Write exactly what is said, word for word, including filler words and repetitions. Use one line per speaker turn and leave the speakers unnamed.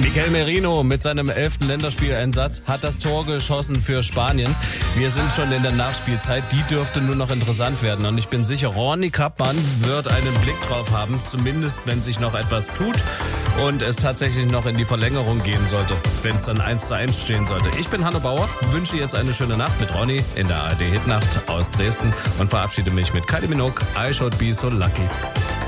Mikel Merino mit seinem elften Länderspieleinsatz hat das Tor geschossen für Spanien. Wir sind schon in der Nachspielzeit, die dürfte nur noch interessant werden. Und ich bin sicher, Ronny Kappmann wird einen Blick drauf haben, zumindest wenn sich noch etwas tut und es tatsächlich noch in die Verlängerung gehen sollte, wenn es dann eins zu eins stehen sollte. Ich bin Hanno Bauer, wünsche jetzt eine schöne Nacht mit Ronny in der A R D Hitnacht aus Dresden und verabschiede mich mit Kylie Minogue, I Should Be So Lucky.